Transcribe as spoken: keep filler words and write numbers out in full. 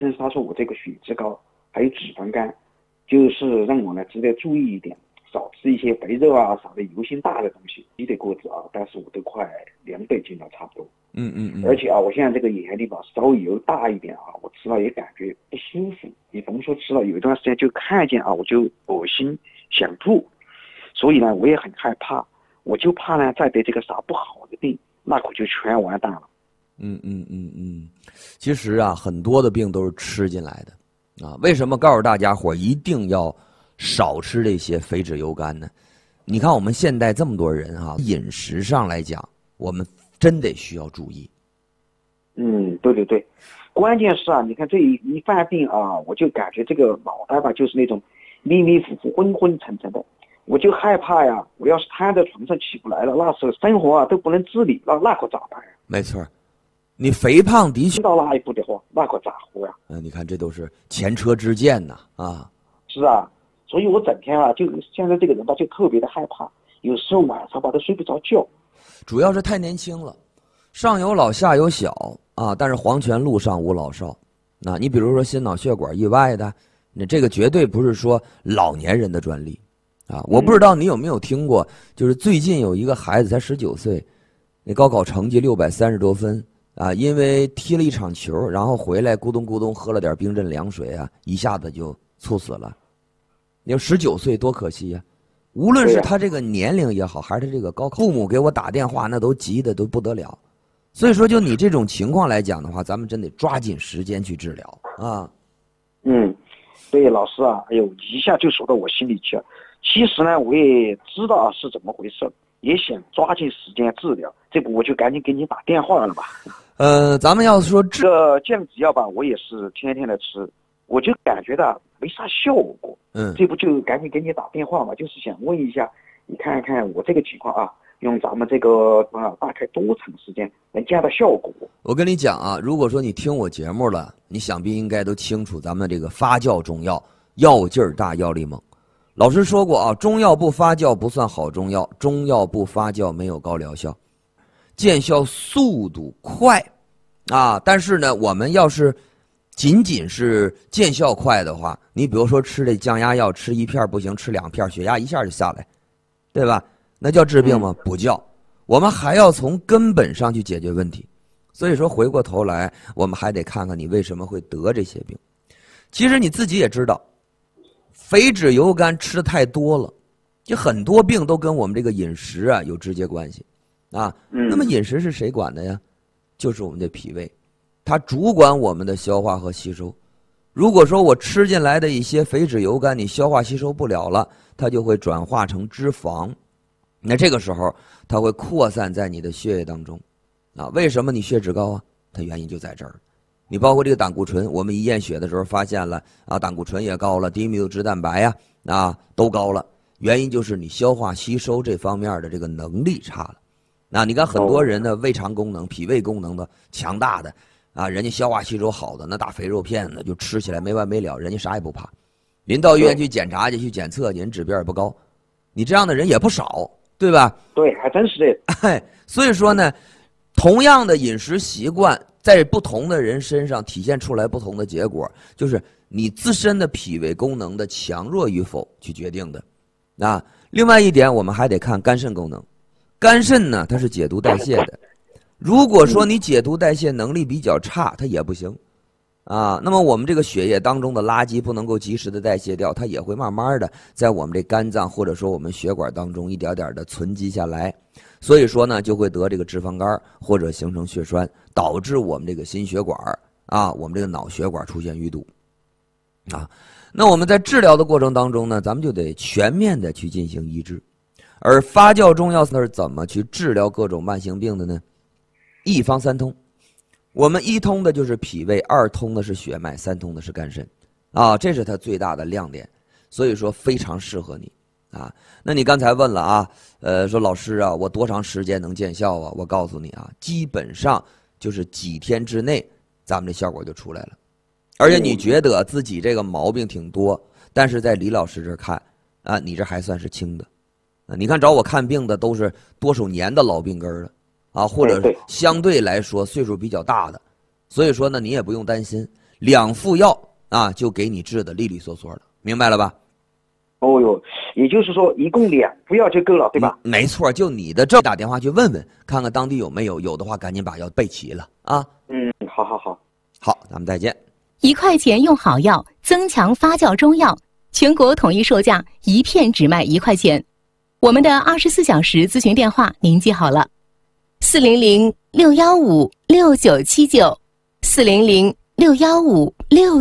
但是他说我这个血脂高，还有脂肪肝，就是让我呢值得注意一点，少吃一些肥肉啊，少的油性大的东西。你的个子啊，但是我都快两百斤了，差不多。 嗯嗯嗯。 而且啊，我现在这个眼力吧稍微油大一点啊，我吃了也感觉不舒服。你甭说吃了，有一段时间就看见啊，我就恶心想吐。所以呢，我也很害怕，我就怕呢再得这个啥不好的病，那可就全完蛋了。 嗯嗯嗯嗯，其实啊，很多的病都是吃进来的，啊，为什么告诉大家伙一定要少吃这些肥脂油甘呢？你看我们现代这么多人啊，饮食上来讲，我们真得需要注意。 嗯，对对对，关键是啊，你看这一一犯病啊，我就感觉这个脑袋吧，就是那种迷迷糊糊、昏昏沉沉的。我就害怕呀，我要是瘫在床上起不来了，那时候生活啊都不能自理，那那可咋办呀？ 没错，你肥胖的确到那一步的话，那可咋活呀？ 嗯，你看这都是前车之鉴呐，啊。 是啊，所以我整天啊，就现在这个人吧，就特别的害怕，有时候晚上吧都睡不着觉。 主要是太年轻了，上有老下有小啊，但是黄泉路上无老少。那你比如说心脑血管意外的，那这个绝对不是说老年人的专利。啊，我不知道你有没有听过，就是最近有一个孩子才十九岁，那高考成绩六百三十多分啊，因为踢了一场球，然后回来咕咚咕咚喝了点冰镇凉水啊，一下子就猝死了。你说十九岁多可惜呀！无论是他这个年龄也好，还是他这个高考，父母给我打电话那都急得都不得了。所以说，就你这种情况来讲的话，咱们真得抓紧时间去治疗啊。 嗯，对，老师啊，哎呦，一下就说到我心里去了。其实呢，我也知道是怎么回事，也想抓紧时间治疗，这不我就赶紧给你打电话了吧。 呃，咱们要说这个降脂药吧，我也是天天的吃，我就感觉到没啥效果。 嗯， 这不就赶紧给你打电话嘛，就是想问一下，你看看我这个情况啊，用咱们这个啊，大概多长时间能见到效果？ 我跟你讲啊，如果说你听我节目了，你想必应该都清楚咱们这个发酵中药，药劲儿大，药力猛。老师说过啊，中药不发酵不算好中药，中药不发酵没有高疗效，见效速度快啊。但是呢，我们要是仅仅是见效快的话，你比如说吃这降压药，吃一片不行，吃两片血压一下就下来，对吧？那叫治病吗？不叫。我们还要从根本上去解决问题。所以说回过头来，我们还得看看你为什么会得这些病。其实你自己也知道，肥脂油甘吃的太多了，就很多病都跟我们这个饮食啊有直接关系啊。那么饮食是谁管的呀？就是我们的脾胃，它主管我们的消化和吸收。如果说我吃进来的一些肥脂油甘你消化吸收不了了，它就会转化成脂肪，那这个时候它会扩散在你的血液当中啊。为什么你血脂高啊？它原因就在这儿。你包括这个胆固醇，我们一验血的时候发现了啊，胆固醇也高了，低密度脂蛋白呀 啊, 啊都高了，原因就是你消化吸收这方面的这个能力差了。那你看很多人的胃肠功能、脾胃功能的强大的啊，人家消化吸收好的，那大肥肉片呢就吃起来没完没了，人家啥也不怕。您到医院去检查去去检测，您指标也不高，你这样的人也不少，对吧？ 对，还真是这。 哎，所以说呢，同样的饮食习惯，在不同的人身上体现出来不同的结果，就是你自身的脾胃功能的强弱与否去决定的。啊，另外一点，我们还得看肝肾功能。肝肾呢，它是解毒代谢的。如果说你解毒代谢能力比较差，它也不行。啊，那么我们这个血液当中的垃圾不能够及时的代谢掉，它也会慢慢的在我们这肝脏或者说我们血管当中一点点的存积下来。所以说呢，就会得这个脂肪肝或者形成血栓，导致我们这个心血管啊，我们这个脑血管出现淤堵啊。那我们在治疗的过程当中呢，咱们就得全面的去进行医治。而发酵中药是怎么去治疗各种慢性病的呢？一方三通。我们一通的就是脾胃，二通的是血脉，三通的是肝肾啊，这是它最大的亮点，所以说非常适合你啊。那你刚才问了啊，呃，说老师啊，我多长时间能见效啊？我告诉你啊，基本上就是几天之内，咱们这效果就出来了。而且你觉得自己这个毛病挺多，但是在李老师这儿看啊，你这还算是轻的。啊，你看找我看病的都是多少年的老病根了啊，或者相对来说岁数比较大的，所以说呢，你也不用担心。 两副药啊，就给你治的利利索索的，明白了吧？ 哦哟，也就是说一共两副药就够了，对吧？ 嗯、没错，就你的症，打电话去问问，看看当地有没有，有的话赶紧把药备齐了啊。 嗯，好好好， 好，咱们再见。 一块钱用好药，增强发酵中药，全国统一售价，一片只卖一块钱。我们的二十四小时咨询电话您记好了，四零零六幺五六九七九，四零零六幺五六。